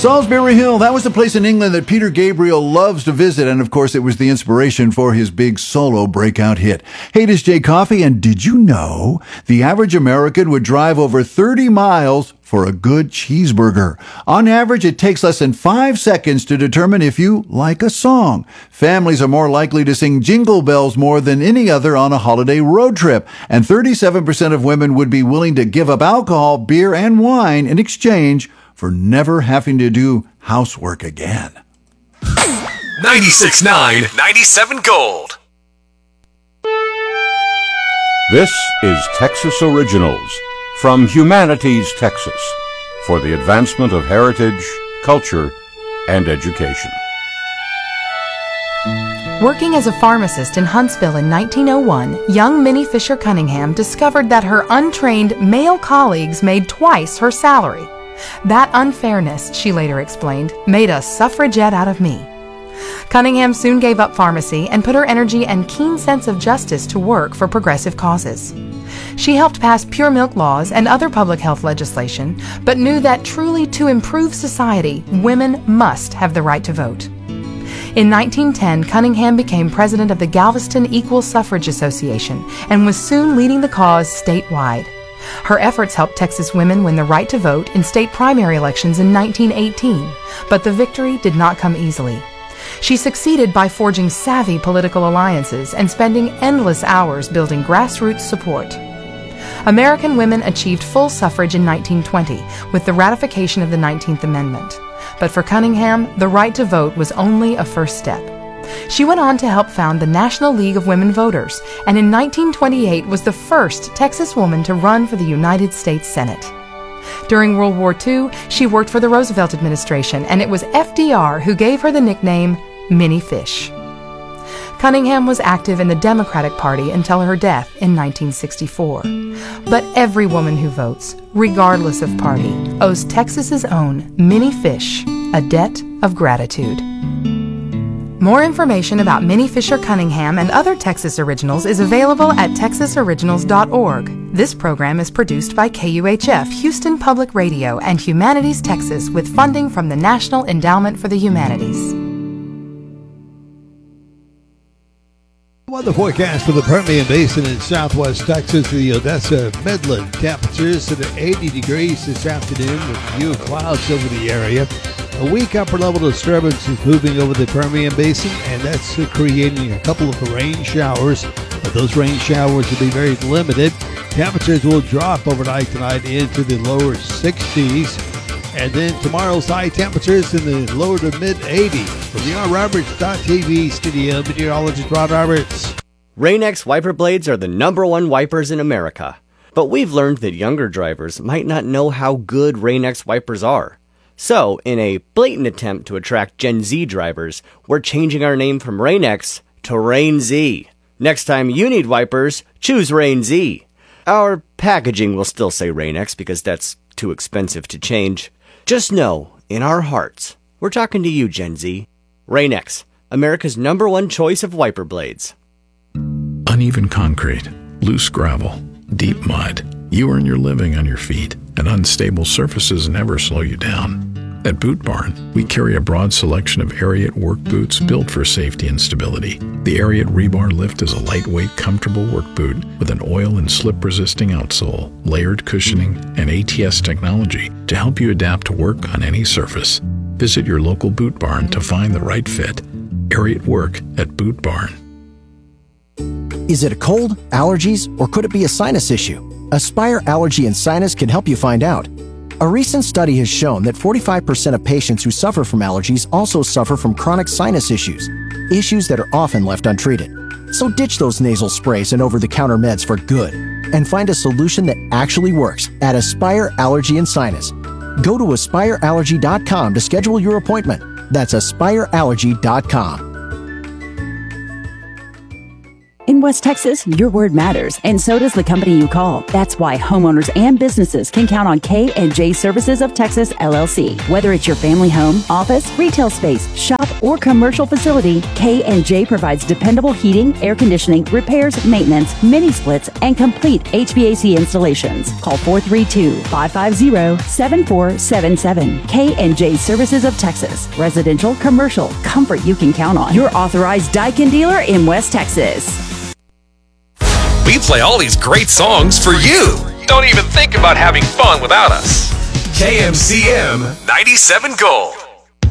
Salisbury Hill, that was the place in England that Peter Gabriel loves to visit, and of course it was the inspiration for his big solo breakout hit. Hey, this is Jay Coffey, and did you know the average American would drive over 30 miles for a good cheeseburger? On average, it takes less than 5 seconds to determine if you like a song. Families are more likely to sing Jingle Bells more than any other on a holiday road trip, and 37% of women would be willing to give up alcohol, beer, and wine in exchange for never having to do housework again. 96.9, 97 Gold. This is Texas Originals from Humanities, Texas, for the advancement of heritage, culture, and education. Working as a pharmacist in Huntsville in 1901, young Minnie Fisher Cunningham discovered that her untrained male colleagues made twice her salary. That unfairness, she later explained, made a suffragette out of me. Cunningham soon gave up pharmacy and put her energy and keen sense of justice to work for progressive causes. She helped pass pure milk laws and other public health legislation, but knew that truly to improve society, women must have the right to vote. In 1910, Cunningham became president of the Galveston Equal Suffrage Association and was soon leading the cause statewide. Her efforts helped Texas women win the right to vote in state primary elections in 1918, but the victory did not come easily. She succeeded by forging savvy political alliances and spending endless hours building grassroots support. American women achieved full suffrage in 1920 with the ratification of the 19th Amendment. But for Cunningham, the right to vote was only a first step. She went on to help found the National League of Women Voters, and in 1928 was the first Texas woman to run for the United States Senate. During World War II, she worked for the Roosevelt administration, and it was FDR who gave her the nickname Minnie Fish. Cunningham was active in the Democratic Party until her death in 1964. But every woman who votes, regardless of party, owes Texas's own Minnie Fish a debt of gratitude. More information about Minnie Fisher Cunningham and other Texas Originals is available at texasoriginals.org. This program is produced by KUHF Houston Public Radio and Humanities Texas with funding from the National Endowment for the Humanities. Weather forecast for the Permian Basin in southwest Texas, the Odessa Midland. Temperatures at 80 degrees this afternoon with few clouds over the area. A weak upper-level disturbance is moving over the Permian Basin, and that's creating a couple of rain showers. But those rain showers will be very limited. Temperatures will drop overnight tonight into the lower 60s. And then tomorrow's high temperatures in the lower to mid-80s. From the RRoberts.tv studio, meteorologist Rod Roberts. Rain-X wiper blades are the #1 wipers in America. But we've learned that younger drivers might not know how good Rain-X wipers are. So, in a blatant attempt to attract Gen Z drivers, we're changing our name from Rain-X to Rain-Z. Next time you need wipers, choose Rain-Z. Our packaging will still say Rain-X because that's too expensive to change. Just know, in our hearts, we're talking to you, Gen Z. Rain-X, America's #1 choice of wiper blades. Uneven concrete, loose gravel, deep mud. You earn your living on your feet, and unstable surfaces never slow you down. At Boot Barn, we carry a broad selection of Ariat work boots built for safety and stability. The Ariat Rebar Lift is a lightweight, comfortable work boot with an oil and slip-resisting outsole, layered cushioning, and ATS technology to help you adapt to work on any surface. Visit your local Boot Barn to find the right fit. Ariat Work at Boot Barn. Is it a cold, allergies, or could it be a sinus issue? Aspire Allergy and Sinus can help you find out. A recent study has shown that 45% of patients who suffer from allergies also suffer from chronic sinus issues that are often left untreated. So ditch those nasal sprays and over-the-counter meds for good and find a solution that actually works at Aspire Allergy and Sinus. Go to aspireallergy.com to schedule your appointment. That's aspireallergy.com. In West Texas, your word matters, and so does the company you call. That's why homeowners and businesses can count on K&J Services of Texas, LLC. Whether it's your family home, office, retail space, shop, or commercial facility, K&J provides dependable heating, air conditioning, repairs, maintenance, mini splits, and complete HVAC installations. Call 432-550-7477. K&J Services of Texas. Residential, commercial, comfort you can count on. Your authorized Daikin dealer in West Texas. We play all these great songs for you. Don't even think about having fun without us. KMCM 97 Gold.